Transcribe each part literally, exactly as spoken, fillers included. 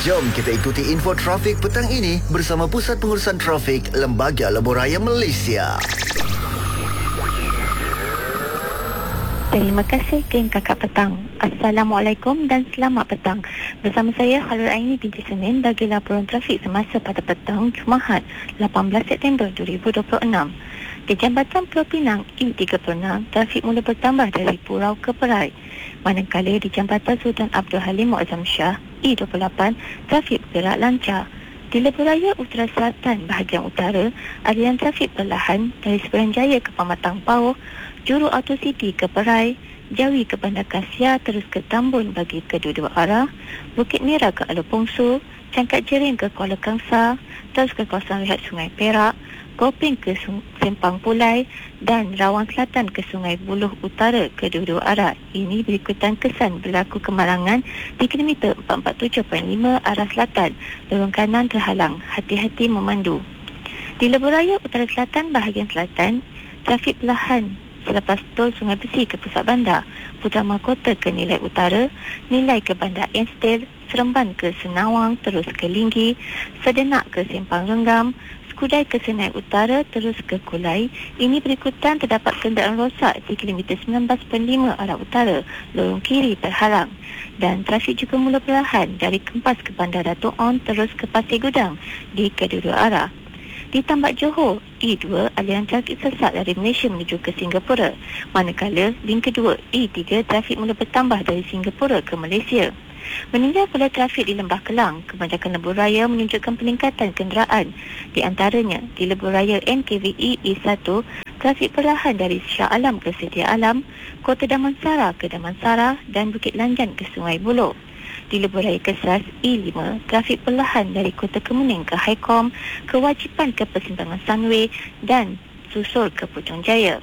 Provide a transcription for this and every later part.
Jom kita ikuti info trafik petang ini bersama Pusat Pengurusan Trafik Lembaga Lebuh Malaysia. Terima kasih geng Kakak Petang. Assalamualaikum dan selamat petang. Bersama saya Khalil Aini binti Senin bagi laporan trafik semasa pada petang Jumaat lapan belas September dua ribu dua puluh enam. Di Jambatan Pulau Pinang E tiga puluh enam, trafik mula bertambah dari Purau ke Perai. Manakala di Jambatan Sultan Abdul Halim Muazzam Shah E dua puluh lapan, trafik bergerak lancar. Di Lebuh Raya Utara Selatan bahagian utara, aliran trafik perlahan dari Seberang Jaya ke Pematang Pauh, Juru Auto City ke Perai, Jawi ke Bandar Kasia terus ke Tambun bagi kedua-dua arah, Bukit Merah ke Alor Pongso, Cangkat Jering ke Kuala Kangsar, terus ke kawasan rehat Sungai Perak, Gopeng ke Sung- Sempang Pulai dan Rawang Selatan ke Sungai Buloh Utara kedua-dua arah. Ini berikutan kesan berlaku kemalangan di kilometer empat empat tujuh perpuluhan lima arah selatan. Lorong kanan terhalang. Hati-hati memandu. Di Lebuh Raya Utara Selatan bahagian selatan, trafik perlahan selepas tol Sungai Besi ke pusat bandar, Putra Mahkota ke Nilai Utara, Nilai ke Bandar Enstel, Seremban ke Senawang terus ke Linggi, Sedenak ke Sempang Renggam, Skudai ke Senai Utara terus ke Kulai. Ini berikutan terdapat kenderaan rosak di kilometer sembilan belas perpuluhan lima arah utara, lorong kiri terhalang. Dan trafik juga mula perlahan dari Kempas ke Bandar Dato' On terus ke Pasir Gudang di kedua-dua arah. Di Tambak Johor, E dua aliran trafik sesak dari Malaysia menuju ke Singapura. Manakala link kedua E tiga trafik mula bertambah dari Singapura ke Malaysia. Meninjau pola trafik di Lembah Kelang, kebanyakan lebuh raya menunjukkan peningkatan kenderaan. Di antaranya, di lebuh raya N K V E E satu, trafik perlahan dari Shah Alam ke Setia Alam, Kota Damansara ke Damansara dan Bukit Lanjan ke Sungai Buloh. Di lebuh raya Kesas E lima, trafik perlahan dari Kota Kemuning ke Haikom, Kewajipan ke Persimpangan Sunway dan Susul ke Puchong Jaya.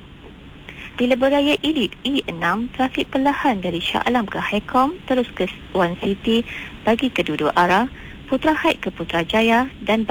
Di lebuh raya Elite E enam, trafik perlahan dari Shah Alam ke Haikom terus ke One City bagi kedua-dua arah, Putrajaya ke Putrajaya dan